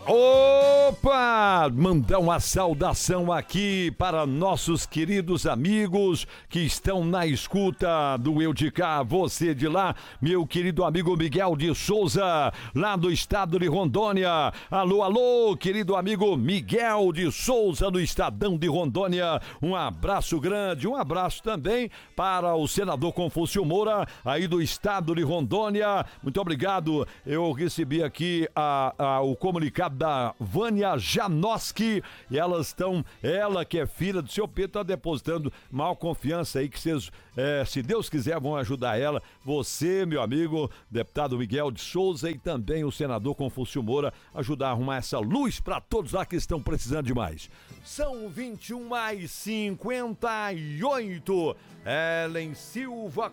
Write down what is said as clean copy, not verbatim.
Opa! Mandar uma saudação aqui para nossos queridos amigos que estão na escuta do Eu de Cá, você de lá, meu querido amigo Miguel de Souza, lá do estado de Rondônia. Alô, alô, querido amigo Miguel de Souza, do Estadão de Rondônia. Um abraço grande, um abraço também para o senador Confúcio Moura, aí do estado de Rondônia. Muito obrigado. Eu recebi aqui o comunicado da Vânia Janoski, e ela que é filha do seu Pedro, está depositando maior confiança aí que vocês, se Deus quiser, vão ajudar ela. Você, meu amigo, deputado Miguel de Souza, e também o senador Confúcio Moura, ajudar a arrumar essa luz para todos lá que estão precisando demais. São 21h58. Ellen Silva